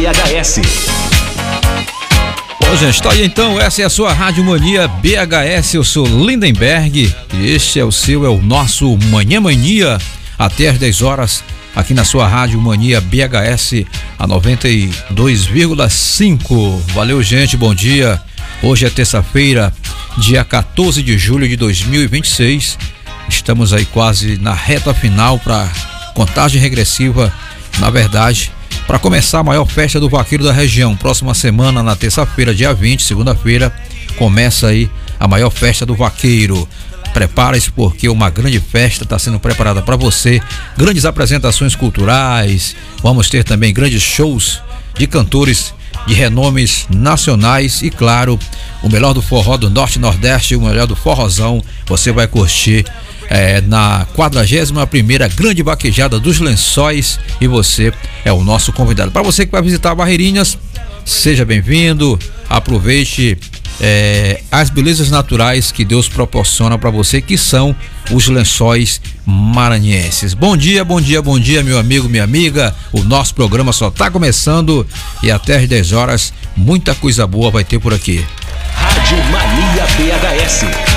BHS. Bom, gente, tá aí então, essa é a sua Rádio Mania BHS, eu sou Lindenberg e este é o nosso Manhã Mania, até às 10 horas, aqui na sua Rádio Mania BHS, a 92,5. Valeu, gente, bom dia. Hoje é terça-feira, dia 14 de julho de 2026. Estamos aí quase na reta final para contagem regressiva, na verdade, para começar a maior festa do vaqueiro da região. Próxima semana, na terça-feira, dia 20, segunda-feira, começa aí a maior festa do vaqueiro. Prepare-se porque uma grande festa está sendo preparada para você. Grandes apresentações culturais, vamos ter também grandes shows de cantores de renomes nacionais e, claro, o melhor do forró do Norte e Nordeste, o melhor do forrozão, você vai curtir na 41ª Grande Vaquejada dos Lençóis e você é o nosso convidado. Para você que vai visitar Barreirinhas, seja bem-vindo, aproveite as belezas naturais que Deus proporciona para você, que são os Lençóis Maranhenses. Bom dia, bom dia, bom dia, meu amigo, minha amiga. O nosso programa só está começando e até às 10 horas muita coisa boa vai ter por aqui. Rádio Mania BHS.